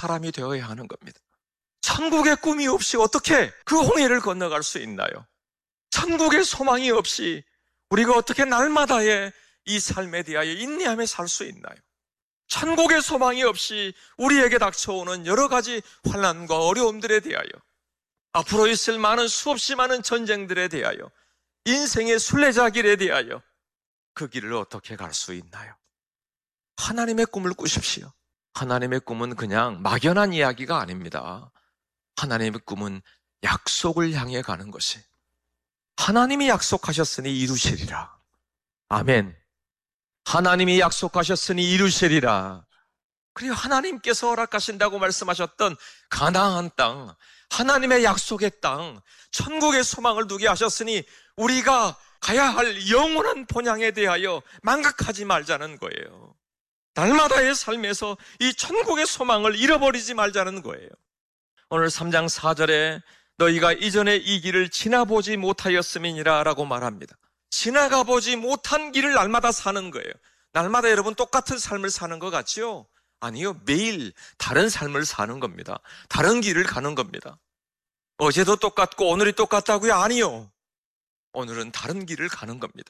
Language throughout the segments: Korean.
사람이 되어야 하는 겁니다. 천국의 꿈이 없이 어떻게 그 홍해를 건너갈 수 있나요? 천국의 소망이 없이 우리가 어떻게 날마다의 이 삶에 대하여 인내하며 살 수 있나요? 천국의 소망이 없이 우리에게 닥쳐오는 여러 가지 환난과 어려움들에 대하여, 앞으로 있을 많은 수없이 많은 전쟁들에 대하여, 인생의 순례자길에 대하여 그 길을 어떻게 갈 수 있나요? 하나님의 꿈을 꾸십시오. 하나님의 꿈은 그냥 막연한 이야기가 아닙니다. 하나님의 꿈은 약속을 향해 가는 것이, 하나님이 약속하셨으니 이루시리라. 아멘. 하나님이 약속하셨으니 이루시리라. 그리고 하나님께서 허락하신다고 말씀하셨던 가나안 땅, 하나님의 약속의 땅, 천국의 소망을 두게 하셨으니 우리가 가야 할 영원한 본향에 대하여 망각하지 말자는 거예요. 날마다의 삶에서 이 천국의 소망을 잃어버리지 말자는 거예요. 오늘 3장 4절에 너희가 이전에 이 길을 지나보지 못하였음이니라 라고 말합니다. 지나가보지 못한 길을 날마다 사는 거예요. 날마다 여러분 똑같은 삶을 사는 것 같지요? 아니요. 매일 다른 삶을 사는 겁니다. 다른 길을 가는 겁니다. 어제도 똑같고 오늘이 똑같다고요? 아니요. 오늘은 다른 길을 가는 겁니다.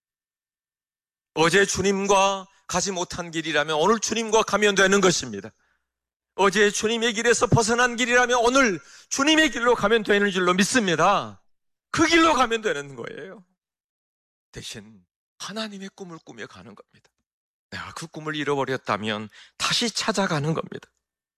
어제 주님과 가지 못한 길이라면 오늘 주님과 가면 되는 것입니다. 어제 주님의 길에서 벗어난 길이라면 오늘 주님의 길로 가면 되는 줄로 믿습니다. 그 길로 가면 되는 거예요. 대신 하나님의 꿈을 꾸며 가는 겁니다. 내가 그 꿈을 잃어버렸다면 다시 찾아가는 겁니다.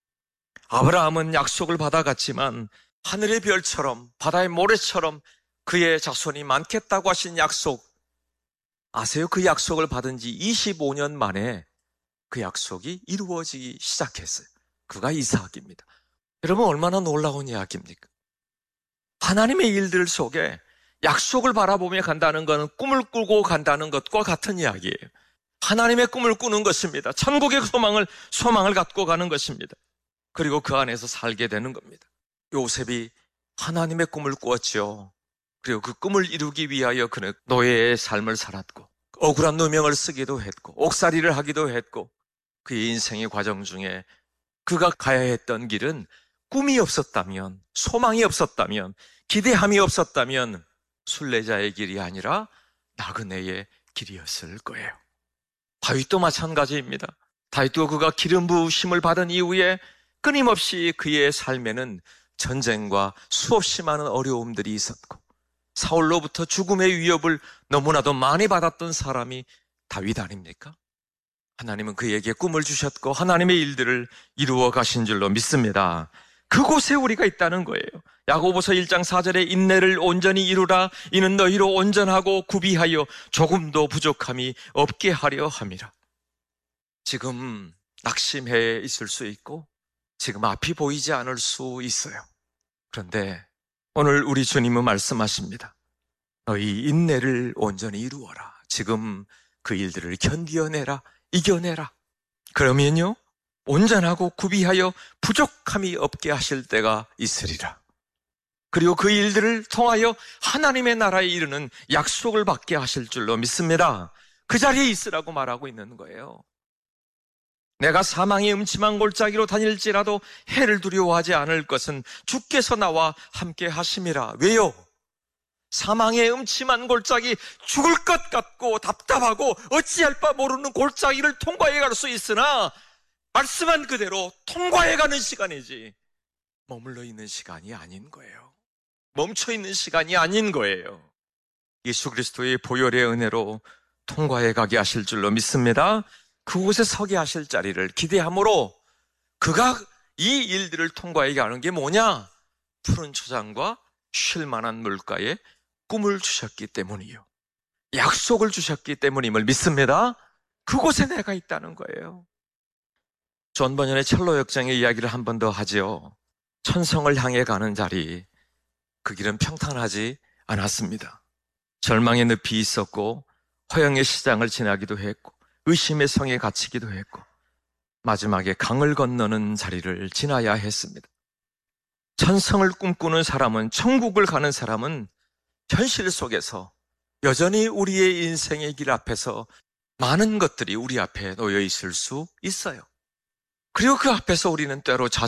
아브라함은 약속을 받아갔지만 하늘의 별처럼 바다의 모래처럼 그의 자손이 많겠다고 하신 약속 아세요? 그 약속을 받은 지 25년 만에 그 약속이 이루어지기 시작했어요. 그가 이삭입니다. 여러분 얼마나 놀라운 이야기입니까? 하나님의 일들 속에 약속을 바라보며 간다는 것은 꿈을 꾸고 간다는 것과 같은 이야기예요. 하나님의 꿈을 꾸는 것입니다. 천국의 소망을 갖고 가는 것입니다. 그리고 그 안에서 살게 되는 겁니다. 요셉이 하나님의 꿈을 꾸었죠. 그리고 그 꿈을 이루기 위하여 그는 노예의 삶을 살았고 억울한 누명을 쓰기도 했고 옥살이를 하기도 했고 그의 인생의 과정 중에 그가 가야 했던 길은 꿈이 없었다면, 소망이 없었다면, 기대함이 없었다면 순례자의 길이 아니라 나그네의 길이었을 거예요. 다윗도 마찬가지입니다. 다윗도 그가 기름 부으심을 받은 이후에 끊임없이 그의 삶에는 전쟁과 수없이 많은 어려움들이 있었고 사울로부터 죽음의 위협을 너무나도 많이 받았던 사람이 다윗 아닙니까? 하나님은 그에게 꿈을 주셨고 하나님의 일들을 이루어 가신 줄로 믿습니다. 그곳에 우리가 있다는 거예요. 야고보서 1장 4절에 인내를 온전히 이루라. 이는 너희로 온전하고 구비하여 조금도 부족함이 없게 하려 함이라. 지금 낙심해 있을 수 있고 지금 앞이 보이지 않을 수 있어요. 그런데 오늘 우리 주님은 말씀하십니다. 너희 인내를 온전히 이루어라. 지금 그 일들을 견디어내라. 이겨내라. 그러면요 온전하고 구비하여 부족함이 없게 하실 때가 있으리라. 그리고 그 일들을 통하여 하나님의 나라에 이르는 약속을 받게 하실 줄로 믿습니다. 그 자리에 있으라고 말하고 있는 거예요. 내가 사망의 음침한 골짜기로 다닐지라도 해를 두려워하지 않을 것은 주께서 나와 함께 하심이라. 왜요? 사망의 음침한 골짜기, 죽을 것 같고 답답하고 어찌할 바 모르는 골짜기를 통과해 갈 수 있으나 말씀한 그대로 통과해 가는 시간이지 머물러 있는 시간이 아닌 거예요. 멈춰 있는 시간이 아닌 거예요. 예수 그리스도의 보혈의 은혜로 통과해 가게 하실 줄로 믿습니다. 그곳에 서게 하실 자리를 기대함으로 그가 이 일들을 통과해 가는 게 뭐냐? 푸른 초장과 쉴 만한 물가에 꿈을 주셨기 때문이요. 약속을 주셨기 때문임을 믿습니다. 그곳에 내가 있다는 거예요. 존 버년의 첼로 역정의 이야기를 한 번 더 하죠. 천성을 향해 가는 자리, 그 길은 평탄하지 않았습니다. 절망의 늪이 있었고 허영의 시장을 지나기도 했고 의심의 성에 갇히기도 했고 마지막에 강을 건너는 자리를 지나야 했습니다. 천성을 꿈꾸는 사람은, 천국을 가는 사람은 현실 속에서 여전히 우리의 인생의 길 앞에서 많은 것들이 우리 앞에 놓여 있을 수 있어요. 그리고 그 앞에서 우리는 때로